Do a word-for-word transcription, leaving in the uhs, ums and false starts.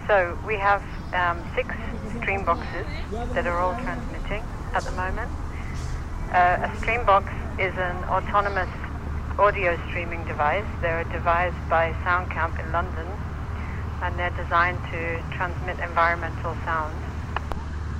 So we have um, six stream boxes that are all transmitting at the moment. Uh, a stream box is an autonomous audio streaming device. They're devised by SoundCamp in London, and they're designed to transmit environmental sounds.